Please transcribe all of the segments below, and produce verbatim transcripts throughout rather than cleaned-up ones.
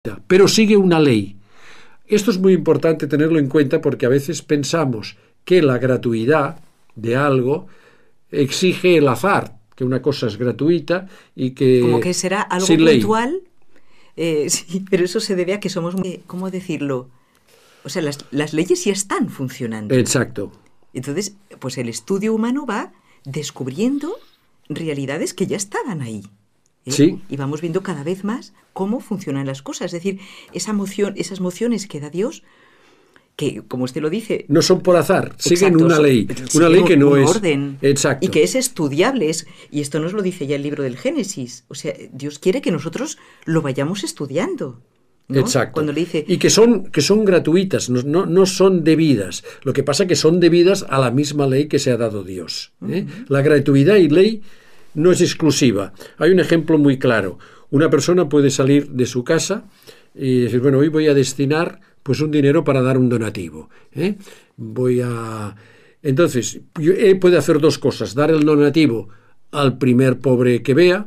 pero sigue una ley. Esto es muy importante tenerlo en cuenta porque a veces pensamos que la gratuidad de algo exige el azar, que una cosa es gratuita y que... Como que será algo puntual, eh, sí, pero eso se debe a que somos, ¿cómo decirlo? O sea, las, las leyes ya están funcionando. Exacto. Entonces, pues el estudio humano va descubriendo realidades que ya estaban ahí. ¿Eh? Sí. Y vamos viendo cada vez más cómo funcionan las cosas. Es decir, esa moción, esas mociones que da Dios, que, como usted lo dice... No son por azar, siguen exacto, una ley. Siguen una ley que no un es... orden. Exacto. Y que es estudiable. Es, y esto nos lo dice ya el libro del Génesis. O sea, Dios quiere que nosotros lo vayamos estudiando, ¿no? Exacto. Cuando le dice... Y que son, que son gratuitas, no, no, no son debidas. Lo que pasa es que son debidas a la misma ley que se ha dado Dios. ¿eh? Uh-huh. La gratuidad y ley no es exclusiva. Hay un ejemplo muy claro. Una persona puede salir de su casa y decir, bueno, hoy voy a destinar pues un dinero para dar un donativo. ¿eh? Voy a... Entonces, él puede hacer dos cosas. Dar el donativo al primer pobre que vea,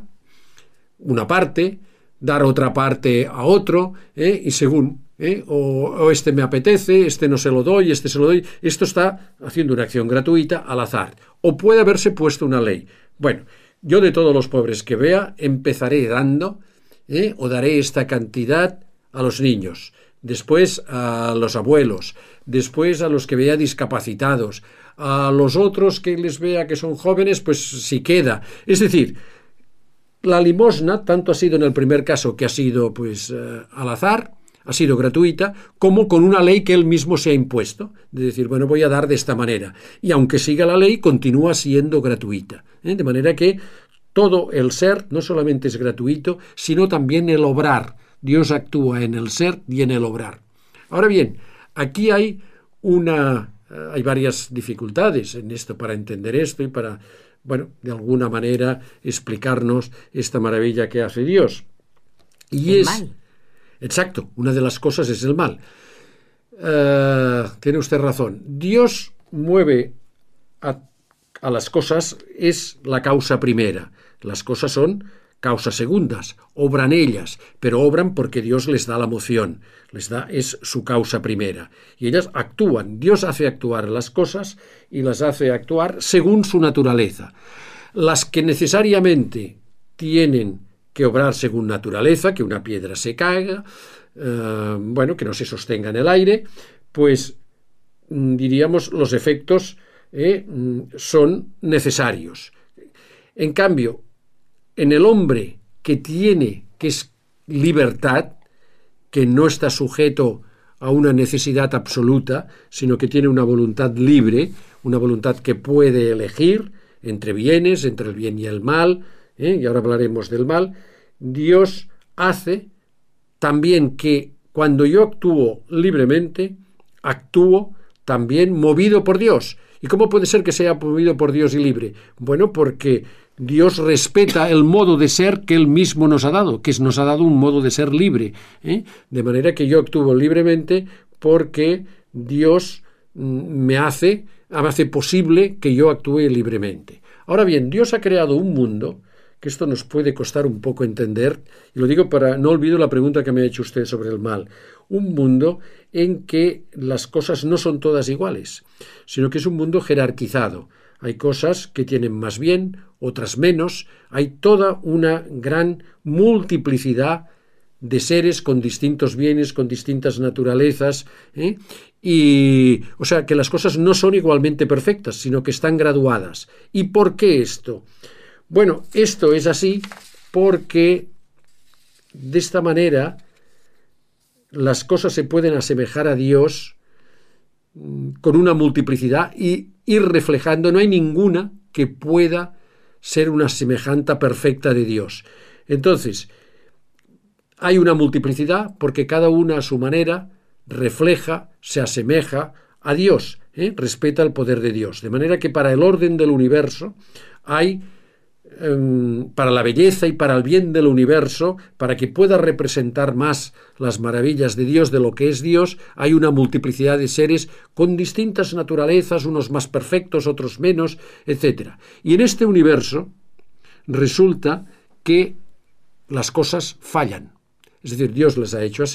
una parte, dar otra parte a otro, ¿eh? y según... ¿eh? O, o este me apetece, este no se lo doy, este se lo doy. Esto está haciendo una acción gratuita al azar. O puede haberse puesto una ley. Bueno, yo de todos los pobres que vea empezaré dando ¿eh? o daré esta cantidad a los niños, después a los abuelos, después a los que vea discapacitados, a los otros que les vea que son jóvenes, pues si queda. Es decir, la limosna, tanto ha sido en el primer caso que ha sido pues eh, al azar, ha sido gratuita, como con una ley que él mismo se ha impuesto, de decir, bueno, voy a dar de esta manera. Y aunque siga la ley, continúa siendo gratuita. ¿eh? De manera que todo el ser no solamente es gratuito, sino también el obrar. Dios actúa en el ser y en el obrar. Ahora bien, aquí hay una, hay varias dificultades en esto para entender esto y para, bueno, de alguna manera explicarnos esta maravilla que hace Dios. Y el es... mal. Exacto, una de las cosas es el mal. Uh, tiene usted razón. Dios mueve a, a las cosas, es la causa primera. Las cosas son causas segundas, obran ellas, pero obran porque Dios les da la moción, les da, es su causa primera. Y ellas actúan, Dios hace actuar las cosas y las hace actuar según su naturaleza. Las que necesariamente tienen que obrar según naturaleza, que una piedra se caiga, eh, bueno, que no se sostenga en el aire, pues diríamos los efectos eh, son necesarios. En cambio, en el hombre que tiene, que es libertad, que no está sujeto a una necesidad absoluta, sino que tiene una voluntad libre, una voluntad que puede elegir entre bienes, entre el bien y el mal, ¿eh? y ahora hablaremos del mal. Dios hace también que cuando yo actúo libremente, actúo también movido por Dios. ¿Y cómo puede ser que sea movido por Dios y libre? Bueno, porque Dios respeta el modo de ser que Él mismo nos ha dado, que nos ha dado un modo de ser libre, ¿eh? De manera que yo actúo libremente porque Dios me hace, me hace posible que yo actúe libremente. Ahora bien, Dios ha creado un mundo, que esto nos puede costar un poco entender, y lo digo para, no olvido la pregunta que me ha hecho usted sobre el mal, un mundo en que las cosas no son todas iguales, sino que es un mundo jerarquizado. Hay cosas que tienen más bien, otras menos, hay toda una gran multiplicidad de seres con distintos bienes, con distintas naturalezas, ¿eh? y o sea que las cosas no son igualmente perfectas, sino que están graduadas. ¿Y por qué esto? Bueno, esto es así porque de esta manera las cosas se pueden asemejar a Dios con una multiplicidad y ir reflejando, no hay ninguna que pueda ser una semejanza perfecta de Dios. Entonces, hay una multiplicidad porque cada una a su manera refleja, se asemeja a Dios, ¿eh? respeta el poder de Dios. De manera que para el orden del universo hay, eh, para la belleza y para el bien del universo, para que pueda representar más las maravillas de Dios, de lo que es Dios, hay una multiplicidad de seres con distintas naturalezas, unos más perfectos, otros menos, etcétera. Y en este universo resulta que las cosas fallan. Es decir, Dios les ha hecho así.